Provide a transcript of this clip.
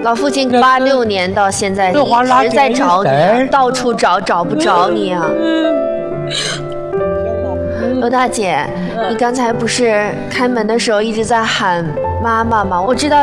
老父亲86年到现在一直在找你，到处找不着你啊。罗大姐，你刚才不是开门的时候一直在喊妈妈吗？我知道